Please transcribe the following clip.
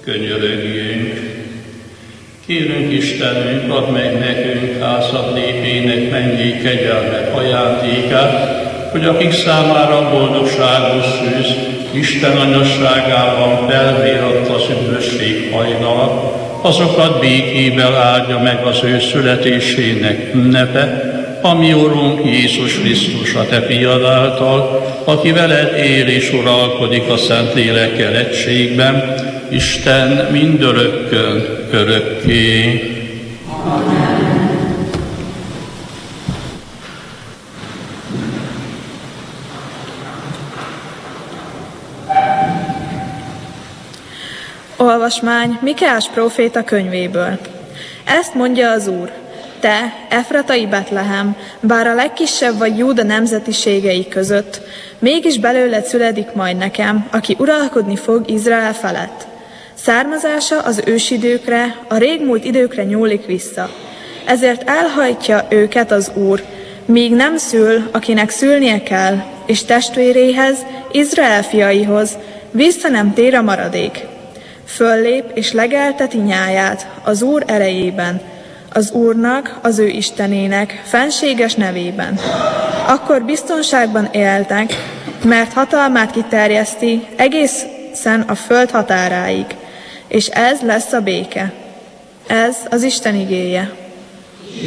Könyörögjünk! Kérünk Istenünk, add meg nekünk házad népének mennyi kegyelmet ajándékát, hogy akik számára boldogságos szűz, Isten anyasságában felvérott az üdvösség hajnal, azokat békével áldja meg az ő születésének ünnepe, ami Urunk Jézus Krisztus a Te fiad által, aki veled él és uralkodik a Szentlélekkel egységben, Isten mindörökkön, örökké. Amen. Olvasmány Mikeás próféta könyvéből. Ezt mondja az Úr: Te, efratai Betlehem, bár a legkisebb vagy Júda nemzetiségei között, mégis belőled születik majd nekem, aki uralkodni fog Izrael felett. Származása az ősidőkre, a régmúlt időkre nyúlik vissza. Ezért elhajtja őket az Úr, míg nem szül, akinek szülnie kell, és testvéréhez, Izrael fiaihoz, vissza nem tér a maradék. Föllép és legelteti nyáját az Úr erejében, az Úrnak, az ő Istenének fenséges nevében. Akkor biztonságban éltek, mert hatalmát kiterjeszti egészen a föld határáig, és ez lesz a béke. Ez az Isten igéje.